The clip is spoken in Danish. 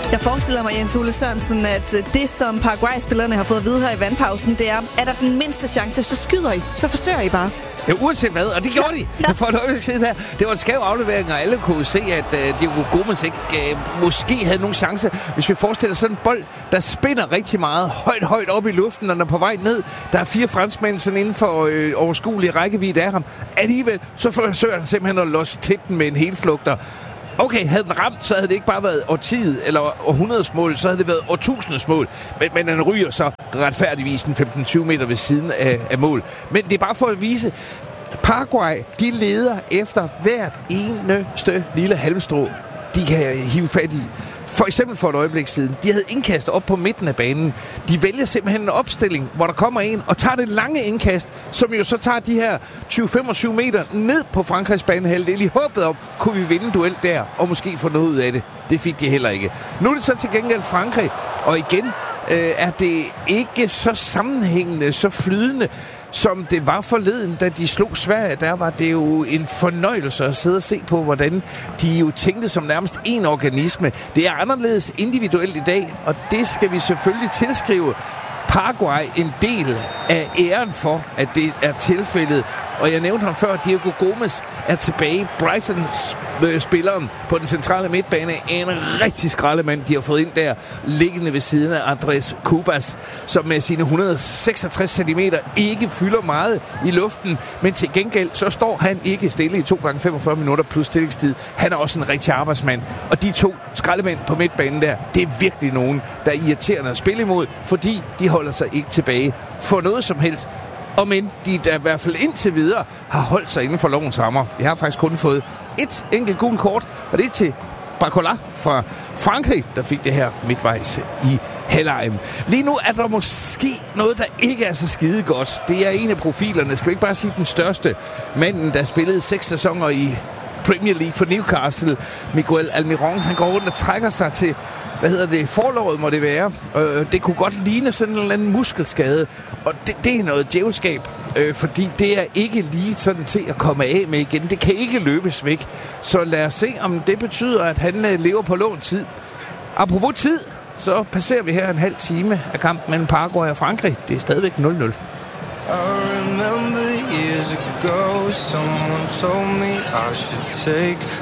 Jeg forestiller mig, Jens Ole Sørensen, at det, som Paraguay-spillerne har fået at vide her i vandpausen, det er der den mindste chance, så skyder I, så forsøger I bare. Det er uanset hvad, og det gjorde de. Ja. For noget siden her. Det var en skæv aflevering, og alle kunne se, at Diego Gomes ikke måske havde nogen chance. Hvis vi forestiller sådan en bold, der spinner rigtig meget højt op i luften, og den er på vej ned. Der er 4 franskmænd sådan inden for overskuelig rækkevidde af ham. Alligevel, så forsøger han simpelthen at losse til den med en helflugter. Okay, havde den ramt, så havde det ikke bare været årtiet eller århundredes mål, så havde det været årtusindets mål. Men den ryger så retfærdigvis en 15-20 meter ved siden af mål. Men det er bare for at vise, Paraguay, de leder efter hvert eneste lille halmstrå, de kan hive fat i. For eksempel for et øjeblik siden, de havde indkast op på midten af banen. De vælger simpelthen en opstilling, hvor der kommer en og tager det lange indkast, som jo så tager de her 20-25 meter ned på Frankrigs banehalvdel. I håbet om, kunne vi vinde en duel der, og måske få noget ud af det. Det fik de heller ikke. Nu er det så til gengæld Frankrig, og igen er det ikke så sammenhængende, så flydende, som det var forleden, da de slog Sverige. Der var det jo en fornøjelse at sidde og se på, hvordan de jo tænkte som nærmest en organisme. Det er anderledes individuelt i dag, og det skal vi selvfølgelig tilskrive Paraguay en del af æren for, at det er tilfældet. Og jeg nævnte ham før, Diego Gomes er tilbage. Brighton-spilleren på den centrale midtbane er en rigtig skraldemand, de har fået ind der, liggende ved siden af Andrés Cubas, som med sine 166 cm ikke fylder meget i luften. Men til gengæld, så står han ikke stille i 2 gange 45 minutter plus tillægstid. Han er også en rigtig arbejdsmand. Og de 2 skraldemænd på midtbanen der, det er virkelig nogen, der er irriterende at spille imod, fordi de holder sig ikke tilbage for noget som helst. Og men de der i hvert fald indtil videre har holdt sig inden for lovens rammer. Vi har faktisk kun fået et enkelt gult kort, og det er til Barcola fra Frankrig, der fik det her midtvejs i halvlejen. Lige nu er der måske noget, der ikke er så skide godt. Det er en af profilerne, skal vi ikke bare sige den største. Manden, der spillede 6 sæsoner i Premier League for Newcastle, Miguel Almiron, han går rundt og trækker sig til, forlovet må det være. Det kunne godt ligne sådan en eller anden muskelskade, og det er noget djævelskab, fordi det er ikke lige sådan til at komme af med igen. Det kan ikke løbes væk. Så lad os se, om det betyder, at han lever på lånt tid. Apropos tid, så passerer vi her en halv time af kampen mellem Paraguay og Frankrig. Det er stadigvæk 0-0. I remember years ago, someone told me I should take